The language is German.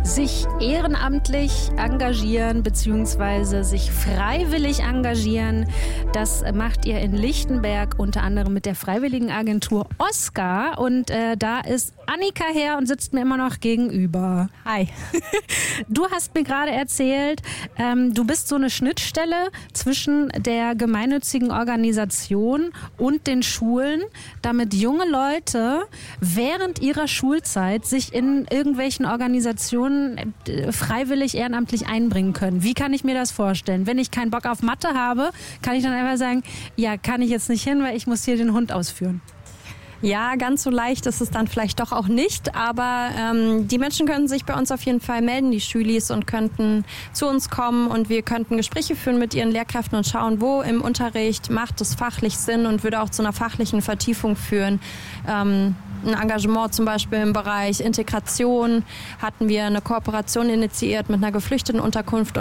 sich ehrenamtlich engagieren bzw. sich freiwillig engagieren. Das macht ihr in Lichtenberg unter anderem mit der Freiwilligenagentur Oskar. Und da ist Annika her und sitzt mir immer noch gegenüber. Hi. Du hast mir gerade erzählt, du bist so eine Schnittstelle zwischen der gemeinnützigen Organisation und den Schulen, damit junge Leute während ihrer Schulzeit sich in irgendwelchen Organisationen freiwillig ehrenamtlich einbringen können. Wie kann ich mir das vorstellen? Wenn ich keinen Bock auf Mathe habe, kann ich dann einfach sagen, ja, kann ich jetzt nicht hin, weil ich muss hier den Hund ausführen. Ja, ganz so leicht ist es dann vielleicht doch auch nicht, aber die Menschen können sich bei uns auf jeden Fall melden, die Schülis, und könnten zu uns kommen und wir könnten Gespräche führen mit ihren Lehrkräften und schauen, wo im Unterricht macht es fachlich Sinn und würde auch zu einer fachlichen Vertiefung führen. Ein Engagement zum Beispiel im Bereich Integration hatten wir eine Kooperation initiiert mit einer Geflüchtetenunterkunft